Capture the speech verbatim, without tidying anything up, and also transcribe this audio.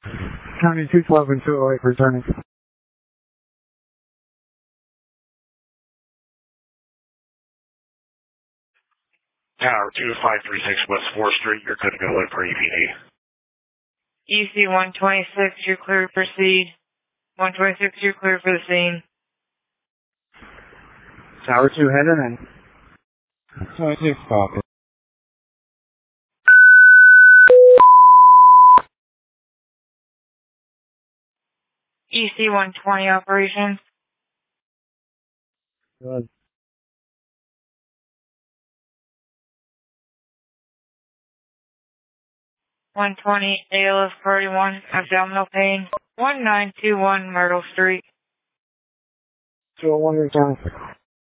County two twelve and two oh eight returning. Tower two five three six West fourth Street, you're good to go in for E P D. E C one twenty-six, you're clear to proceed. one twenty-six, you're clear for the scene. Tower two heading in. twenty-six, copy. E C one twenty operations. Good. one twenty A L F Party one, abdominal pain. one nine two one Myrtle Street. two oh one returning.